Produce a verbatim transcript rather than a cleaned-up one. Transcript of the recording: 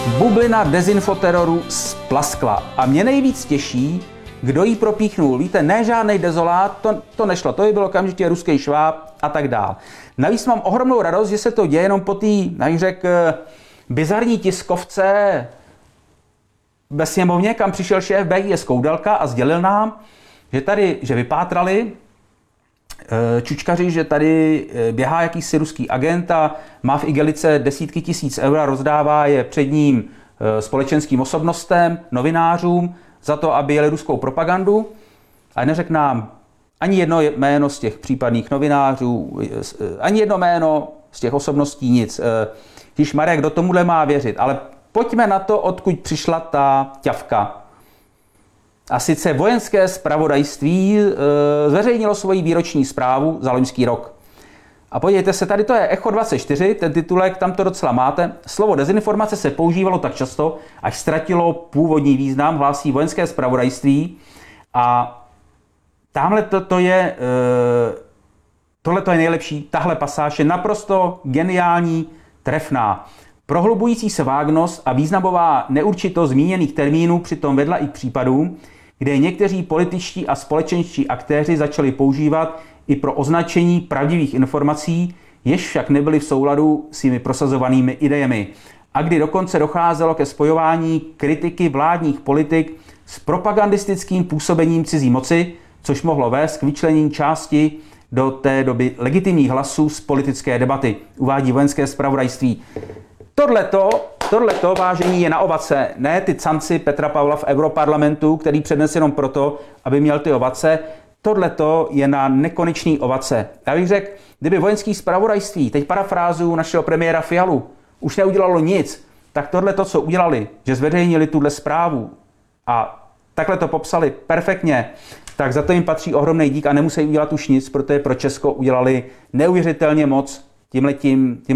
Bublina dezinfoteroru splaskla a mě nejvíc těší, kdo jí propíchnul. Víte, ne žádnej dezolát, to, to nešlo, to by bylo okamžitě ruský šváb a tak dál. Navíc mám ohromnou radost, že se to děje jenom po té, jak řekl, bizarní tiskovce ve sněmovně, kam přišel šéf B I S Koudelka a sdělil nám, že tady, že vypátrali čučkaři, že tady běhá jakýsi ruský agent a má v igelice desítky tisíc eur a rozdává je před ním společenským osobnostem, novinářům, za to, aby jeli ruskou propagandu. A neřekl nám ani jedno jméno z těch případných novinářů, ani jedno jméno z těch osobností, nic. Když Marek, kdo tomuhle má věřit, ale pojďme na to, odkud přišla ta ťavka. A sice vojenské zpravodajství e, zveřejnilo svoji výroční zprávu za loňský rok. A podívejte se, tady to je Echo dvacet čtyři, ten titulek, tam to docela máte. Slovo dezinformace se používalo tak často, až ztratilo původní význam, hlásí vojenské zpravodajství. A tamhle to, to je, e, tohle to je nejlepší, tahle pasáž je naprosto geniální, trefná. Prohlubující se vágnost a významová neurčitost zmíněných termínů přitom vedla i k případům, kde někteří političtí a společenští aktéři začali používat i pro označení pravdivých informací, jež však nebyly v souladu s jimi prosazovanými idejemi. A kdy dokonce docházelo ke spojování kritiky vládních politik s propagandistickým působením cizí moci, což mohlo vést k vyčlenění části do té doby legitimních hlasů z politické debaty, uvádí vojenské zpravodajství. Tohleto, tohleto, vážení, je na ovace. Ne ty canci Petra Pavla v Europarlamentu, který přednes jenom proto, aby měl ty ovace. Tohleto je na nekonečný ovace. Já bych řekl, kdyby vojenský zpravodajství, teď parafrázu našeho premiéra Fialu, už neudělalo nic, tak tohleto, co udělali, že zveřejnili tuhle zprávu a takhle to popsali perfektně, tak za to jim patří ohromný dík a nemusí udělat už nic, protože pro Česko udělali neuvěřitelně moc tímhletím, tím